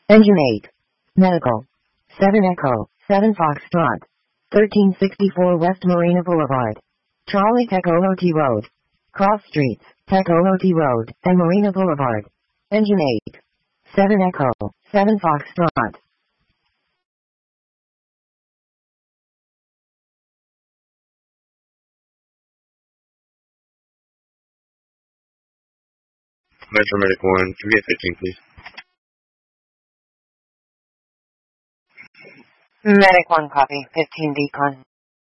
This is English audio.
Engine 8. Medical. 7 Echo, 7 Foxtrot. 1364 West Marina Boulevard. Trolley Tecolote Road. Cross Streets, Tecolote Road, and Marina Boulevard. Engine 8. 7 Echo, 7 Foxtrot. Metro Medic 1, can we get 15, please? Medic 1, copy. 15 Decon.